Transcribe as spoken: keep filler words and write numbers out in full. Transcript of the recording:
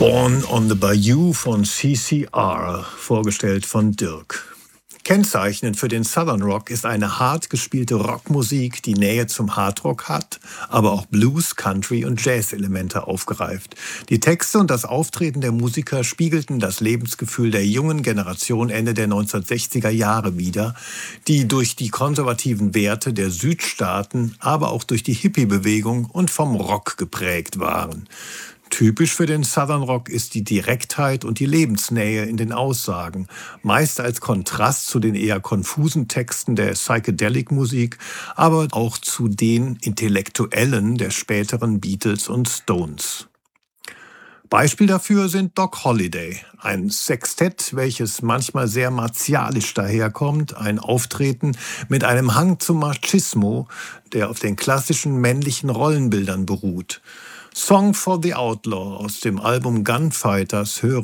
Born on the Bayou von C C R, vorgestellt von Dirk. Kennzeichnend für den Southern Rock ist eine hart gespielte Rockmusik, die Nähe zum Hardrock hat, aber auch Blues, Country und Jazz-Elemente aufgreift. Die Texte und das Auftreten der Musiker spiegelten das Lebensgefühl der jungen Generation Ende der neunzehnhundertsechziger Jahre wider, die durch die konservativen Werte der Südstaaten, aber auch durch die Hippie-Bewegung und vom Rock geprägt waren. Typisch für den Southern Rock ist die Direktheit und die Lebensnähe in den Aussagen, meist als Kontrast zu den eher konfusen Texten der Psychedelic-Musik, aber auch zu den Intellektuellen der späteren Beatles und Stones. Beispiel dafür sind Doc Holliday, ein Sextett, welches manchmal sehr martialisch daherkommt, ein Auftreten mit einem Hang zum Machismo, der auf den klassischen männlichen Rollenbildern beruht. Song for the Outlaw aus dem Album Gunfighters hören